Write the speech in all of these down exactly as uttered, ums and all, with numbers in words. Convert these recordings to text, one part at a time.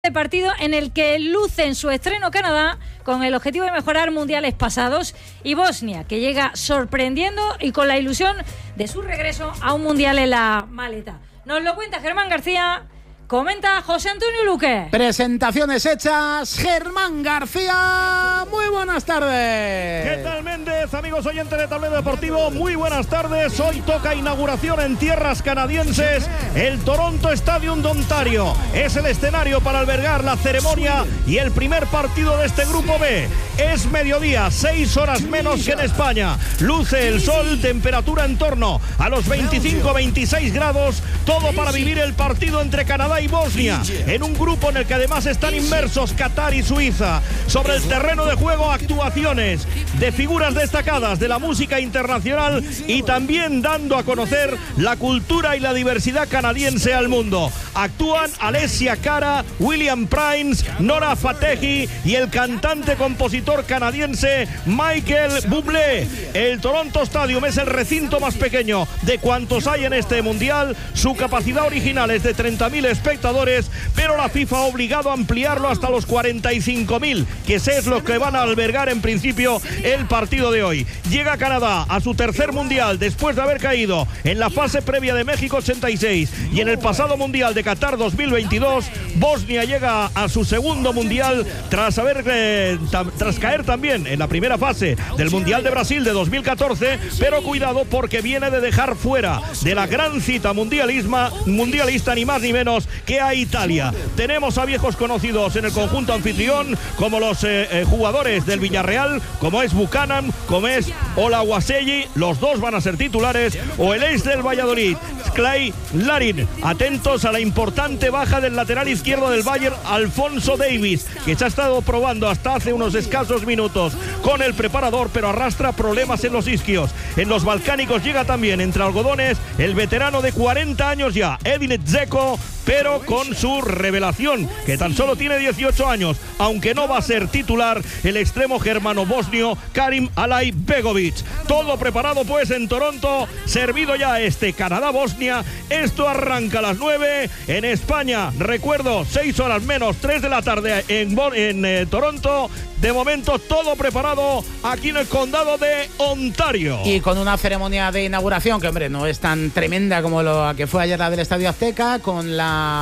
de partido en el que luce en su estreno Canadá con el objetivo de mejorar mundiales pasados, y Bosnia, que llega sorprendiendo y con la ilusión de su regreso a un mundial en la maleta. Nos lo cuenta Germán García, comenta José Antonio Luque. Presentaciones hechas, Germán García, muy buenas tardes. ¿Qué tal, Méndez? Amigos oyentes de Tablero Deportivo, muy buenas tardes. Hoy toca inauguración en tierras canadienses. El Toronto Stadium de Ontario es el escenario para albergar la ceremonia y el primer partido de este Grupo B. Es mediodía, seis horas menos que en España. Luce el sol, temperatura en torno a los veinticinco a veintiséis grados. Todo para vivir el partido entre Canadá y Bosnia, en un grupo en el que además están inmersos Qatar y Suiza. Sobre el terreno de juego, actuaciones de figuras destacadas de la música internacional y también dando a conocer la cultura y la diversidad canadiense al mundo. Actúan Alessia Cara, William Prince, Nora Fatehi y el cantante compositor canadiense Michael Bublé. El Toronto Stadium es el recinto más pequeño de cuantos hay en este mundial. Su capacidad original es de treinta mil espectadores, pero la FIFA ha obligado a ampliarlo hasta los cuarenta y cinco mil, que es lo que van a albergar en principio el partido de hoy. Llega Canadá a su tercer mundial después de haber caído en la fase previa de México ochenta y seis y en el pasado mundial de Qatar dos mil veintidós. Bosnia llega a su segundo mundial tras haber eh, tras caer también en la primera fase del mundial de Brasil de dos mil catorce, pero cuidado porque viene de dejar fuera de la gran cita mundialisma, mundialista ni más ni menos que a Italia. Tenemos a viejos conocidos en el conjunto anfitrión, como los eh, eh, jugadores del Villarreal, como es Buchanan, como es Olajuwon, los dos van a ser titulares, o el ex del Valladolid, Clay Larin. Atentos a la importante baja del lateral izquierdo del Bayern, Alfonso Davies, que se ha estado probando hasta hace unos escasos minutos con el preparador, pero arrastra problemas en los isquios. En los balcánicos llega también entre algodones el veterano de cuarenta años ya, Edin Dzeko, pero con su revelación, que tan solo tiene dieciocho años, aunque no va a ser titular, el extremo germano-bosnio Karim Alay-Begovic. Todo preparado pues en Toronto, servido ya este Canadá-Bosnia. Esto arranca a las nueve en España. Recuerdo, seis horas menos, tres de la tarde en, en eh, Toronto. De momento todo preparado aquí en el condado de Ontario. Y con una ceremonia de inauguración que, hombre, no es tan tremenda como lo que fue ayer la del Estadio Azteca, con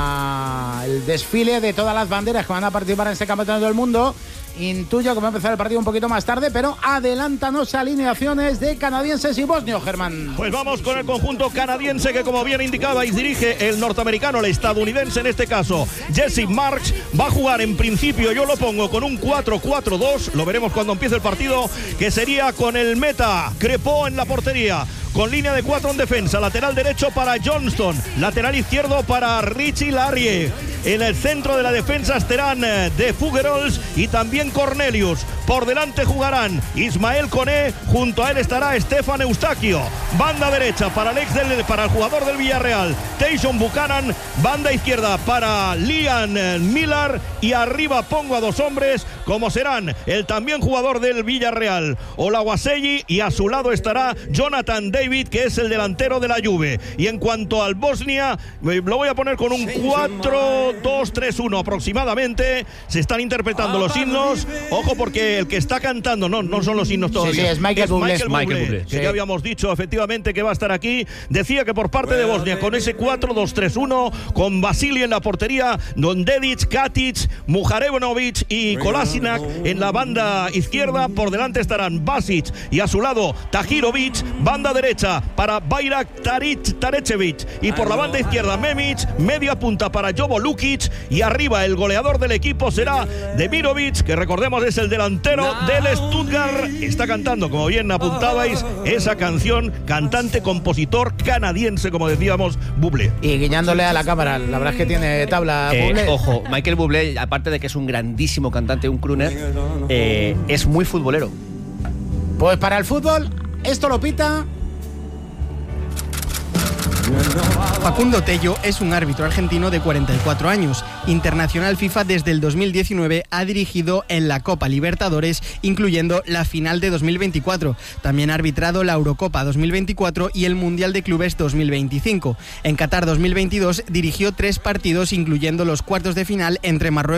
la el desfile de todas las banderas que van a participar en este campeonato del mundo. Intuyo que va a empezar el partido un poquito más tarde, pero adelántanos alineaciones de canadienses y bosnios, Germán. Pues vamos con el conjunto canadiense que, como bien indicabais, dirige el norteamericano, el estadounidense en este caso, Jesse Marks. Va a jugar en principio, yo lo pongo con un cuatro cuatro dos, lo veremos cuando empiece el partido, que sería con el meta Crepó en la portería, con línea de cuatro en defensa, lateral derecho para Johnston, lateral izquierdo para Richie Larie. En el centro de la defensa estarán de Fuggerols y también Cornelius. Por delante jugarán Ismael Koné, junto a él estará Stefan Eustaquio. Banda derecha para el, ex del, para el jugador del Villarreal, Tyson Buchanan. Banda izquierda para Liam Miller. Y arriba pongo a dos hombres, como serán el también jugador del Villarreal, Olajuwon, y a su lado estará Jonathan David, que es el delantero de la Juve. Y en cuanto al Bosnia, lo voy a poner con un cuatro dos tres uno aproximadamente. Se están interpretando los himnos. Ojo, porque el que está cantando no, no son los himnos todavía. Sí, sí, es Michael es Bublé. Michael Bublé, Michael Bublé, que sí. ya habíamos dicho efectivamente que va a estar aquí. Decía que por parte de Bosnia, con ese cuatro dos tres uno, con Vasily en la portería, Don Dedic, Katic, Mujarevnovic y Kolasinac en la banda izquierda. Por delante estarán Basic y a su lado Tahirovic. Banda derecha para Bayrak Taric Tarecevic, y por la banda izquierda Memic. Media punta para Jovo Lukic, y arriba el goleador del equipo será Demirovic, que recordemos es el delantero del Stuttgart. Está cantando, como bien apuntabais, esa canción, cantante, compositor canadiense, como decíamos, Bublé. Y guiñándole a la cámara, la verdad es que tiene tabla Eh, Bublé. ojo, Michael Bublé, aparte de que es un grandísimo cantante, un crooner, eh, es muy futbolero. Pues para el fútbol, esto lo pita Facundo Tello es un árbitro argentino de cuarenta y cuatro años. Internacional FIFA desde el dos mil diecinueve, ha dirigido en la Copa Libertadores, incluyendo la final de dos mil veinticuatro. También ha arbitrado la Eurocopa dos mil veinticuatro y el Mundial de Clubes dos mil veinticinco. En Qatar dos mil veintidós dirigió tres partidos, incluyendo los cuartos de final entre Marruecos